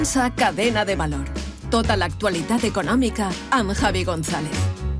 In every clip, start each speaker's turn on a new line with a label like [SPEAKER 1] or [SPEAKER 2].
[SPEAKER 1] Cadena de Valor. Tota l'actualitat econòmica amb Javi González.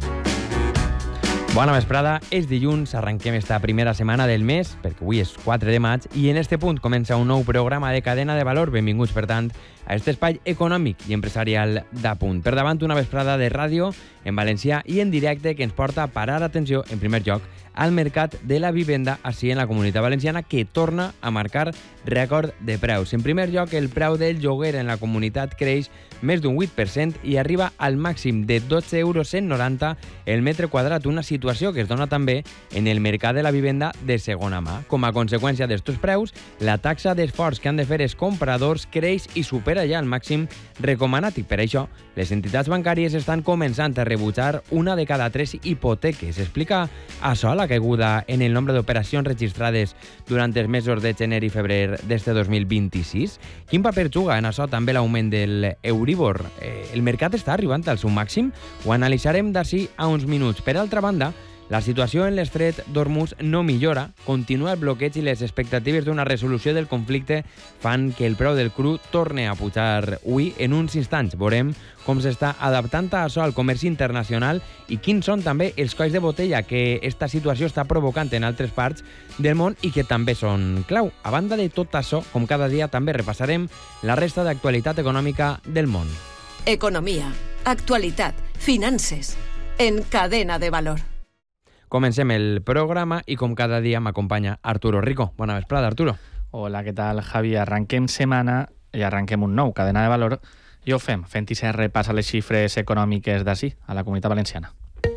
[SPEAKER 2] Bona vesprada, és dilluns, arrenquem esta primera setmana del mes, perquè avui és 4 de maig, i en este punt comença un nou programa de Cadena de Valor. Benvinguts, per tant, a este espai econòmic i empresarial d'Apunt. Per davant, una vesprada de ràdio en valencià i en directe que ens porta a parar atenció, en primer lloc, al mercat de la vivenda així en la Comunitat Valenciana, que torna a marcar rècord de preus. En primer lloc, el preu del lloguer en la comunitat creix més d'un 8% i arriba al màxim de 12,90 euros el metre quadrat, una situació que es dona també en el mercat de la vivenda de segona mà. Com a conseqüència d'estos preus, la taxa d'esforç que han de fer els compradors creix i supera ja el màxim recomanat, i per això les entitats bancàries estan començant a rebutjar una de cada 3 hipoteques. Explica això la caiguda en el nombre d'operacions registrades durant els mesos de gener i febrer d'este 2026. Quin paper juga en això també l'augment del Euribor? El mercat està arribant al seu màxim? Ho analitzarem d'ací a uns minuts. Per altra banda, la situació en l'estret d'Hormuz no millora, continua el bloqueig i les expectatives d'una resolució del conflicte fan que el preu del cru torni a pujar avui. En uns instants veurem com s'està adaptant a això al comerç internacional i quins són també els colls de botella que esta situació està provocant en altres parts del món i que també són clau. A banda de tot això, com cada dia, també repassarem la resta d'actualitat econòmica del món.
[SPEAKER 1] Economia, actualitat, finances, en Cadena de Valor.
[SPEAKER 2] Comencem el programa i com cada dia m'acompanya Arturo Rico. Bona vesprada, Arturo.
[SPEAKER 3] Hola, què tal, Javi? Arrenquem setmana i arrenquem un nou Cadena de Valor i ho fem fent-hi repàs a les xifres econòmiques d'ací, a la Comunitat Valenciana.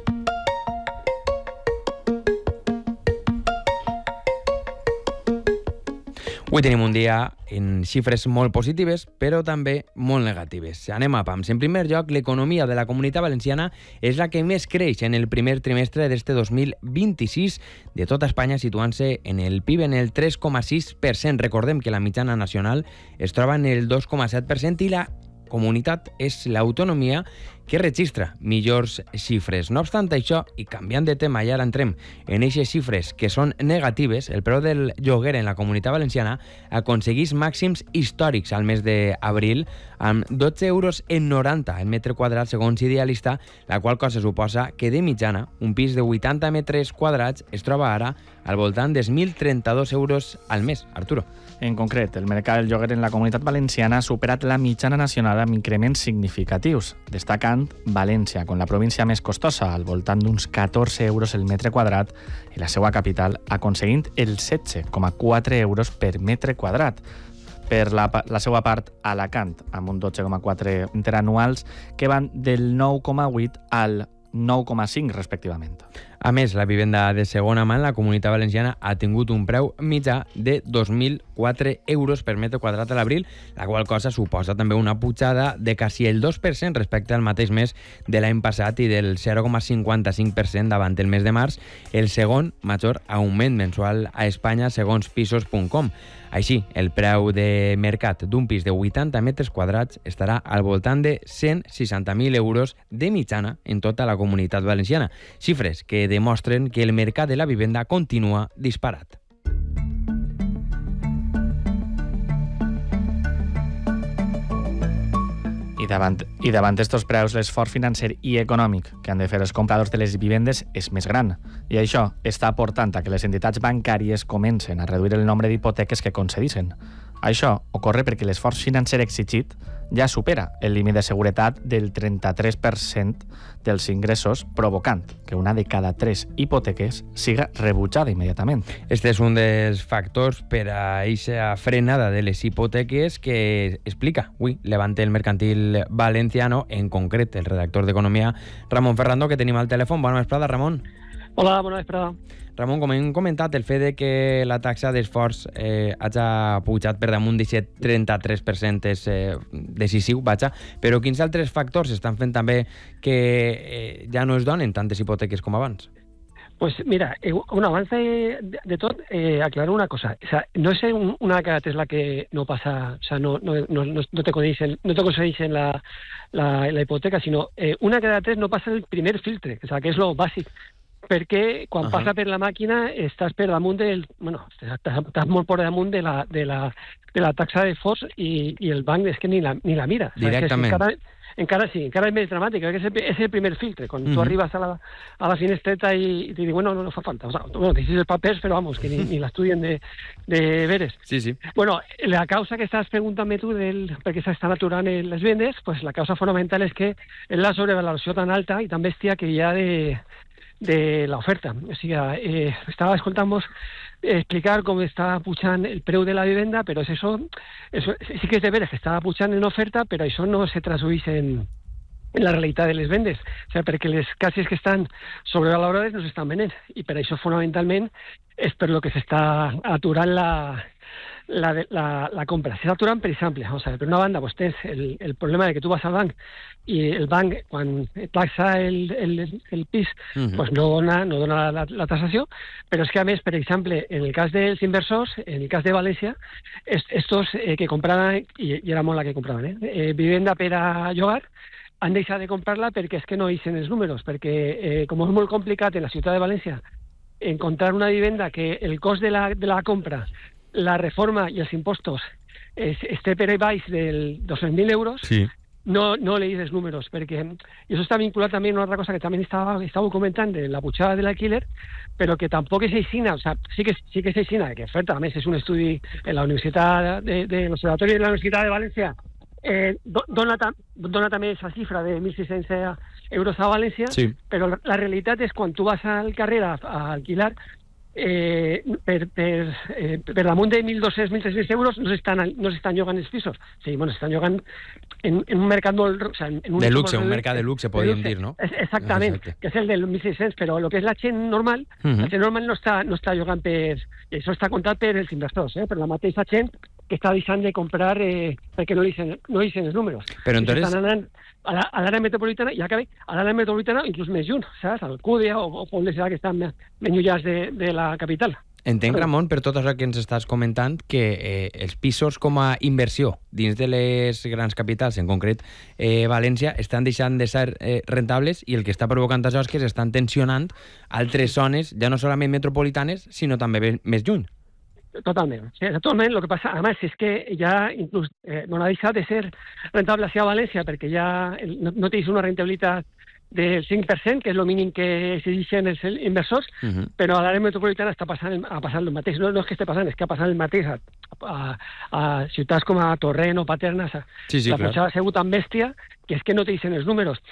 [SPEAKER 2] Avui tenim un dia en xifres molt positives, però també molt negatives. Anem a pams. En primer lloc, l'economia de la Comunitat Valenciana és la que més creix en el primer trimestre d'este 2026 de tota Espanya, situant-se en el PIB en el 3,6%. Recordem que la mitjana nacional es troba en el 2,7% i la comunitat és l'autonomia que registra millors xifres. No obstant això, i canviant de tema, i ara entrem en aquestes xifres que són negatives, el preu del lloguer en la Comunitat Valenciana aconsegueix màxims històrics al mes d'abril, amb 12,90 euros el metre quadrat segons Idealista, la qual cosa suposa que de mitjana un pis de 80 metres quadrats es troba ara al voltant dels 1.032 euros al mes. Arturo.
[SPEAKER 3] En concret, el mercat del lloguer en la Comunitat Valenciana ha superat la mitjana nacional amb increments significatius, destacant València, com la província més costosa, al voltant d'uns 14 euros el metre quadrat, i la seva capital aconseguint els 16,4 euros per metre quadrat. Per la seva part, Alacant, amb un 12,4 interanuals, que van del 9,8 al 9,5 respectivament.
[SPEAKER 2] A més, la vivenda de segona mà en la Comunitat Valenciana ha tingut un preu mitjà de 2.004 euros per metre quadrat a l'abril, la qual cosa suposa també una pujada de quasi el 2% respecte al mateix mes de l'any passat i del 0,55% davant el mes de març, el segon major augment mensual a Espanya segons pisos.com. Així, el preu de mercat d'un pis de 80 metres quadrats estarà al voltant de 160.000 euros de mitjana en tota la Comunitat Valenciana, xifres que demostren que el mercat de la vivenda continua disparat.
[SPEAKER 3] I davant d'estos preus, l'esforç financer i econòmic que han de fer els compradors de les vivendes és més gran. I això està portant a que les entitats bancàries comencen a reduir el nombre d'hipoteques que concedissin. Això ocorre perquè l'esforç financer exigit ja supera el límit de seguretat del 33% dels ingressos, provocant que una de cada 3 hipoteques siga rebutjada immediatament.
[SPEAKER 2] Este és un dels factors per a aquesta frenada de les hipoteques que explica avui Levante el Mercantil Valenciano, en concret el redactor d'Economia, Ramon Ferrando, que tenim al telèfon. Bona vesprada, Ramon.
[SPEAKER 4] Hola, bona vesprada.
[SPEAKER 2] Ramon, com hem comentat, el fet de que la taxa d'esforç hagi pujat per damunt d'aquest 33% és decisiu, però quins altres factors estan fent també que ja no es donen tantes hipoteques com abans?
[SPEAKER 4] Pues mira, abans de tot, aclarar una cosa. O sea, no es una de cada 3 la que no pasa, o sea, no te concedeixen la hipoteca, sino una de cada 3 no pasa el primer filtre, o sea, que es lo básico. perquè quan passa per la màquina estàs per damunt estàs molt per damunt de la taxa de fos i el banc és que ni la mira.
[SPEAKER 2] Directament.
[SPEAKER 4] Encara és més dramàtic, perquè és el primer filtre. Quan tu arribes a la finestreta i te diuen, no fa falta. Deixis els papers, però vamos, que ni l'estudien de veres.
[SPEAKER 2] Sí.
[SPEAKER 4] Bueno, la causa que estàs preguntant-me tu per què s'estan aturant les vendes, pues la causa fonamental és que és la sobrevaloració tan alta i tan bèstia que hi ha de l'oferta. O sigui, estava escoltant-vos explicar com està pujant el preu de la vivenda, però això sí que és de veres que està pujant en oferta, però això no se tradueix en la realitat de les vendes, o sigui, perquè les cases que estan sobrevalorades no s'estan venent, i per això fonamentalment és per lo que s'està aturant la compra. S'està aturant per exemple, per una banda tens el problema de que tu vas al banc i el banc, quan taxa el pis, no dona la tasació, però és que a més, per exemple, en el cas dels inversors, en el cas de València, estos que compraven, i era molt la que compraven, vivenda per a llogar, han deixat de comprar-la perquè és que no eixen els números, perquè com és molt complicat en la ciutat de València encontrar una vivenda que el cost de la compra, la reforma i els impostos esté per baix dels 200.000 euros, sí. No leí els números, perquè i això està vinculat també a una altra cosa que també estàveu comentant de la pujada de l'alquiler, però que tampoc és aixina, o sigui, sí que és aixina, que oferta, a més és un estudi en la Universitat de l'Observatori de la Universitat de València, dona també aquesta xifra de 1.600 euros a València, sí. Però la realitat és quan tu vas al carrer a alquilar, per damunt de 1.200, 1.300 euros no s'estan llogant els pisos. Sí, s'estan llogant en un mercat molt...
[SPEAKER 2] de luxe, un mercat de luxe, podríem dir, no?
[SPEAKER 4] Exactament, que és el del 1.600, però el que és la gent normal, la gent normal no està llogant per... Això està comptat per els inversors, per la mateixa gent que està deixant de comprar perquè no eixen els números.
[SPEAKER 2] Però entonces...
[SPEAKER 4] Estan anant a l'àrea metropolitana, i acabé, a l'àrea metropolitana inclús més junt, saps? Al Cúdia o pobles que estan més llunyats de la capital.
[SPEAKER 2] Entenc, Ramon, per tot això que ens estàs comentant, que els pisos com a inversió dins de les grans capitals, en concret València, estan deixant de ser rentables, i el que està provocant això és que s'estan tensionant altres zones, ja no solament metropolitanes, sinó també més lluny.
[SPEAKER 4] Totalment. Sí, actualment el que passa, a més, és que ja inclús no ha deixat de ser rentable a València, perquè ja no tens una rentabilitat del 5%, que és el mínim que exigeixen els inversors, però a l'àrea metropolitana està passant el mateix. No és que estigui passant, és que ha passat el mateix a ciutats com a Torrent o Paterna. La pujada ha sigut tan bèstia que és que no t'eixen els números.